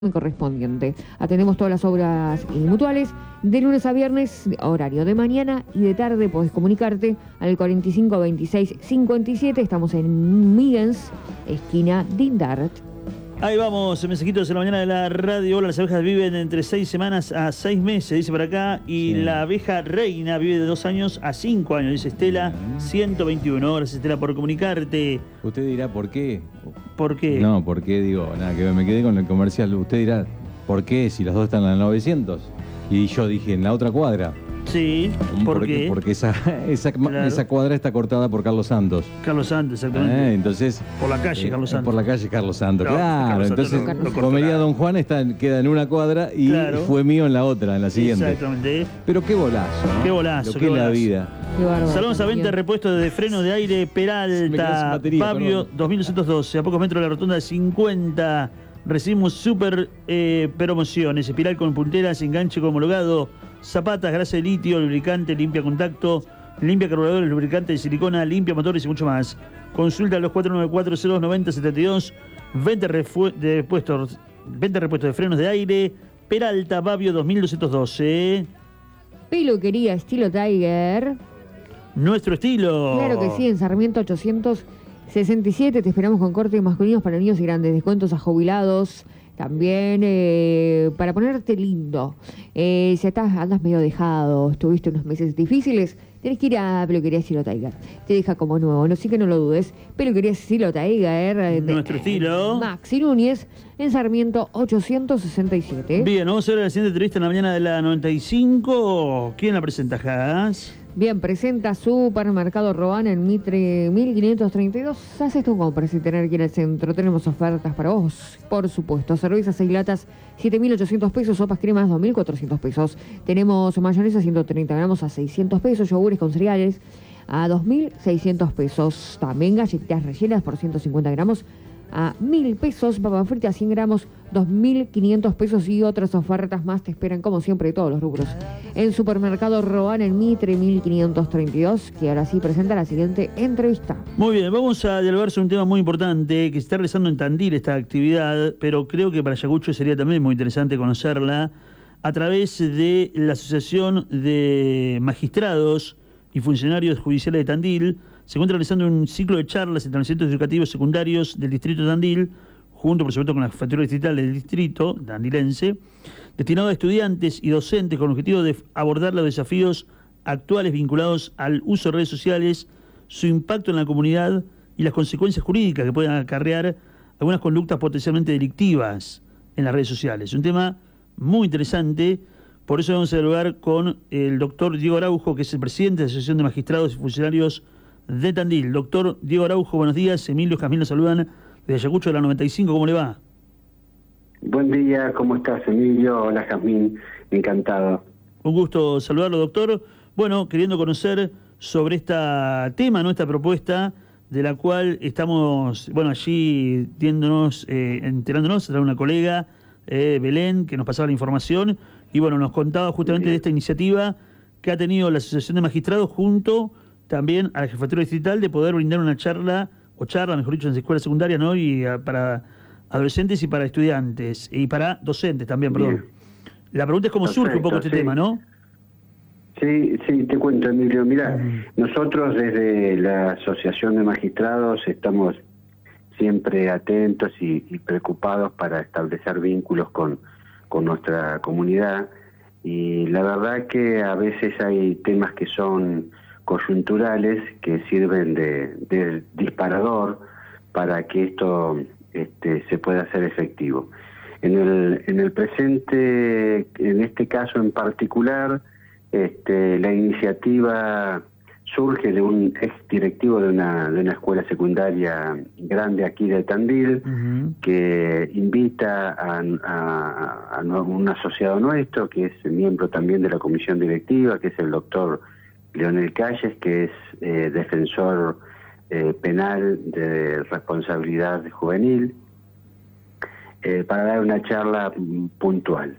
correspondiente. Atendemos todas las obras mutuales de lunes a viernes, horario de mañana y de tarde. Podés comunicarte al 45 26 57. Estamos en Miggins, esquina Dindart. Ahí vamos, mensajitos en la mañana de la radio. Hola, las abejas viven entre 6 semanas a 6 meses, dice por acá. Y sí, la abeja reina vive de 2 años a 5 años, dice Estela, 121. Gracias, Estela, por comunicarte. Usted dirá, ¿por qué? ¿Por qué? No, ¿por qué? Digo, nada, que me quedé con el comercial. Usted dirá, ¿por qué? Si los dos están en la 900. Y yo dije, en la otra cuadra. Sí, ¿por qué? Porque claro, esa cuadra está cortada por Carlos Santos. Carlos Santos, exactamente. Entonces, por la calle Carlos Santos. Por la calle Carlos Santos, no, claro. Carlos Entonces, Santos Comería Don Juan queda en una cuadra y claro, fue mío en la otra, en la siguiente. Exactamente. Pero qué golazo, ¿no? Qué golazo, Lo que es la vida. Saludos a venta de repuestos de frenos de aire Peralta, Fabio, 2212, a pocos metros de la rotonda de 50. Recibimos super promociones, espiral con punteras, enganche con homologado, zapatas, grasa de litio, lubricante, limpia contacto, limpia carburadores, lubricante de silicona, limpia motores y mucho más. Consulta a los 494-0290-72. Venta de repuestos de frenos de aire Peralta, Babio, 2212. Peluquería estilo Tiger. Nuestro estilo. Claro que sí, en Sarmiento 867 te esperamos con cortes masculinos para niños y grandes, descuentos a jubilados, también para ponerte lindo. Si andas medio dejado, estuviste unos meses difíciles, tenés que ir a Peluquería Estilo Tiger. Te deja como nuevo, no sí que no lo dudes. Peluquería Estilo Tiger. Nuestro estilo. Maxi Núñez, en Sarmiento 867. Bien, vamos a ver la siguiente entrevista en la mañana de la 95. ¿Quién la presenta, Jas? Bien, presenta Supermercado Roana en Mitre 1532. Haces tu compra sin tener que ir al centro. Tenemos ofertas para vos, por supuesto. Cervezas 6 latas, 7.800 pesos. Sopas cremas, 2.400 pesos. Tenemos mayonesa 130 gramos a 600 pesos. Yogures con cereales a 2.600 pesos. También galletitas rellenas por 150 gramos a 1.000 pesos. Papas fritas 100 gramos, 2.500 pesos. Y otras ofertas más te esperan, como siempre, de todos los rubros. El Supermercado Roana en Mitre 1532, que ahora sí presenta la siguiente entrevista. Muy bien, vamos a dialogar sobre un tema muy importante que se está realizando en Tandil esta actividad, pero creo que para Ayacucho sería también muy interesante conocerla a través de la Asociación de Magistrados y Funcionarios Judiciales de Tandil. Se encuentra realizando un ciclo de charlas entre los centros educativos secundarios del distrito de Tandil, junto por supuesto con la jefatura distrital del distrito tandilense, destinado a estudiantes y docentes con el objetivo de abordar los desafíos actuales vinculados al uso de redes sociales, su impacto en la comunidad y las consecuencias jurídicas que puedan acarrear algunas conductas potencialmente delictivas en las redes sociales. Un tema muy interesante, por eso vamos a dialogar con el doctor Diego Araujo, que es el presidente de la Asociación de Magistrados y Funcionarios de Tandil. Doctor Diego Araujo, buenos días. Emilio, Jazmín, lo saludan desde Ayacucho de la 95. ¿Cómo le va? Buen día, ¿cómo estás, Emilio? Hola, Jazmín, encantado. Un gusto saludarlo, doctor. Bueno, queriendo conocer sobre este tema, ¿no? Esta propuesta de la cual estamos, bueno, allí enterándonos a través de una colega, Belén, que nos pasaba la información, y bueno, nos contaba justamente de esta iniciativa que ha tenido la Asociación de Magistrados junto también a la Jefatura Distrital de poder brindar una charla, mejor dicho, en las escuelas secundarias, ¿no? Y para adolescentes y para estudiantes, y para docentes también, perdón. Bien. La pregunta es cómo surge un poco este tema, ¿no? Sí, te cuento, Emilio. Mira, nosotros desde la Asociación de Magistrados estamos siempre atentos y preocupados para establecer vínculos con nuestra comunidad, y la verdad que a veces hay temas que son coyunturales que sirven de disparador para que esto se pueda hacer efectivo. En el presente, en este caso en particular, la iniciativa surge de un ex directivo de una escuela secundaria grande aquí de Tandil, que invita a un asociado nuestro, que es miembro también de la comisión directiva, que es el doctor Leonel Calles, que es defensor penal de responsabilidad juvenil, para dar una charla puntual.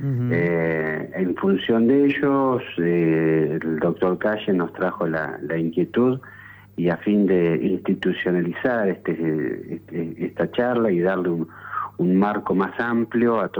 En función de ellos, el doctor Calle nos trajo la inquietud, y a fin de institucionalizar esta charla y darle un marco más amplio a